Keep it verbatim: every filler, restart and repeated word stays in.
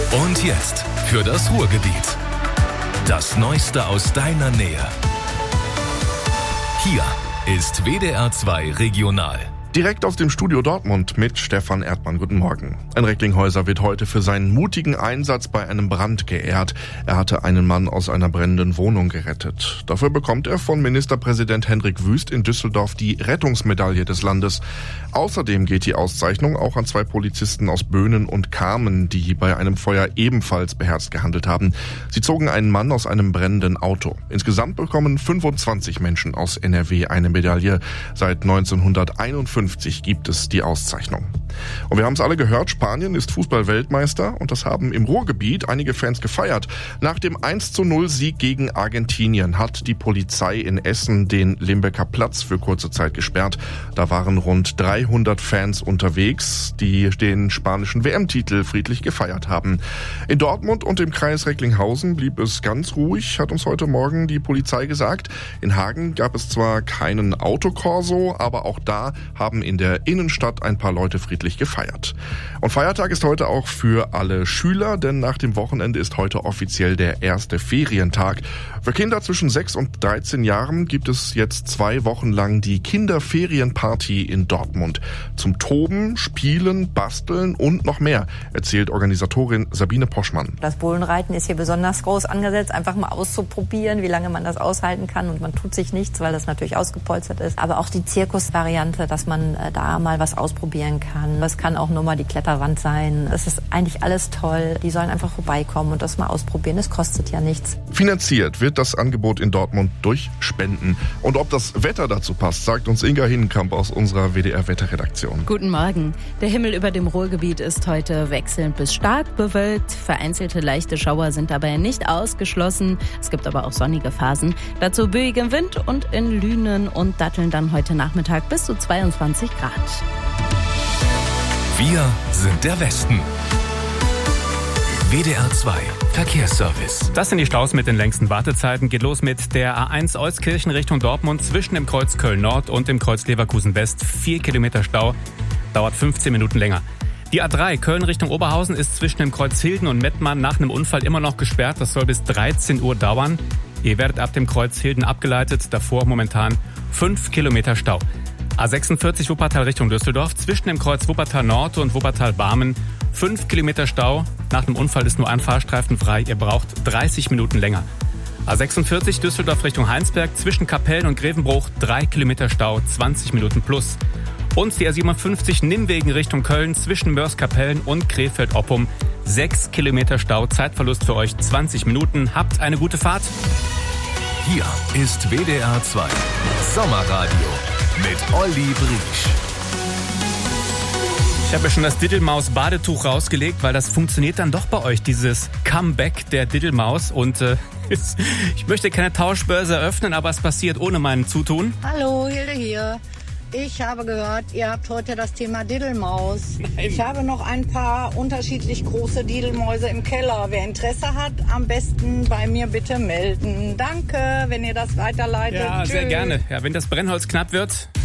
Und jetzt für das Ruhrgebiet. Das Neueste aus deiner Nähe. Hier ist W D R zwei Regional. Direkt aus dem Studio Dortmund mit Stefan Erdmann. Guten Morgen. Ein Recklinghäuser wird heute für seinen mutigen Einsatz bei einem Brand geehrt. Er hatte einen Mann aus einer brennenden Wohnung gerettet. Dafür bekommt er von Ministerpräsident Hendrik Wüst in Düsseldorf die Rettungsmedaille des Landes. Außerdem geht die Auszeichnung auch an zwei Polizisten aus Böhnen und Kamen, die bei einem Feuer ebenfalls beherzt gehandelt haben. Sie zogen einen Mann aus einem brennenden Auto. Insgesamt bekommen fünfundzwanzig Menschen aus N R W eine Medaille. Seit neunzehnhunderteinundfünfzig gibt es die Auszeichnung. Und wir haben es alle gehört, Spanien ist Fußball-Weltmeister und das haben im Ruhrgebiet einige Fans gefeiert. Nach dem eins zu null Sieg gegen Argentinien hat die Polizei in Essen den Limbecker Platz für kurze Zeit gesperrt. Da waren rund dreihundert Fans unterwegs, die den spanischen W M-Titel friedlich gefeiert haben. In Dortmund und im Kreis Recklinghausen blieb es ganz ruhig, hat uns heute Morgen die Polizei gesagt. In Hagen gab es zwar keinen Autokorso, aber auch da haben in der Innenstadt ein paar Leute friedlich gefeiert. Und Feiertag ist heute auch für alle Schüler, denn nach dem Wochenende ist heute offiziell der erste Ferientag. Für Kinder zwischen sechs und dreizehn Jahren gibt es jetzt zwei Wochen lang die Kinderferienparty in Dortmund. Zum Toben, Spielen, Basteln und noch mehr, erzählt Organisatorin Sabine Poschmann. Das Bullenreiten ist hier besonders groß angesetzt, einfach mal auszuprobieren, wie lange man das aushalten kann, und man tut sich nichts, weil das natürlich ausgepolstert ist. Aber auch die Zirkusvariante, dass man da mal was ausprobieren kann. Es kann auch nur mal die Kletterwand sein. Es ist eigentlich alles toll. Die sollen einfach vorbeikommen und das mal ausprobieren. Es kostet ja nichts. Finanziert wird das Angebot in Dortmund durch Spenden. Und ob das Wetter dazu passt, sagt uns Inga Hinnenkamp aus unserer W D R-Wetterredaktion. Guten Morgen. Der Himmel über dem Ruhrgebiet ist heute wechselnd bis stark bewölkt. Vereinzelte leichte Schauer sind dabei nicht ausgeschlossen. Es gibt aber auch sonnige Phasen. Dazu böigem Wind und in Lünen und Datteln dann heute Nachmittag bis zu zweiundzwanzig Grad. Wir sind der Westen. W D R zwei Verkehrsservice. Das sind die Staus mit den längsten Wartezeiten. Geht los mit der A eins Euskirchen Richtung Dortmund zwischen dem Kreuz Köln-Nord und dem Kreuz Leverkusen-West. Vier Kilometer Stau, dauert fünfzehn Minuten länger. Die A drei Köln Richtung Oberhausen ist zwischen dem Kreuz Hilden und Mettmann nach einem Unfall immer noch gesperrt. Das soll bis dreizehn Uhr dauern. Ihr werdet ab dem Kreuz Hilden abgeleitet. Davor momentan fünf Kilometer Stau. A sechsundvierzig Wuppertal Richtung Düsseldorf zwischen dem Kreuz Wuppertal Nord und Wuppertal Barmen. fünf Kilometer Stau. Nach dem Unfall ist nur ein Fahrstreifen frei. Ihr braucht dreißig Minuten länger. A sechsundvierzig Düsseldorf Richtung Heinsberg zwischen Kapellen und Grevenbruch. drei Kilometer Stau, zwanzig Minuten plus. Und die A siebenundfünfzig Nimwegen Richtung Köln zwischen Mörs-Kapellen und Krefeld-Oppum. sechs Kilometer Stau, Zeitverlust für euch zwanzig Minuten. Habt eine gute Fahrt. Hier ist W D R zwei Sommerradio mit Olli Briesch. Ich habe ja schon das Diddelmaus-Badetuch rausgelegt, weil das funktioniert dann doch bei euch, dieses Comeback der Diddelmaus. Und äh, ich möchte keine Tauschbörse eröffnen, aber es passiert ohne mein Zutun. Hallo, Hilde hier. Ich habe gehört, ihr habt heute das Thema Diddelmaus. Nein. Ich habe noch ein paar unterschiedlich große Diddelmäuse im Keller. Wer Interesse hat, am besten bei mir bitte melden. Danke, wenn ihr das weiterleitet. Ja, Tschüss. sehr gerne. Ja, wenn das Brennholz knapp wird,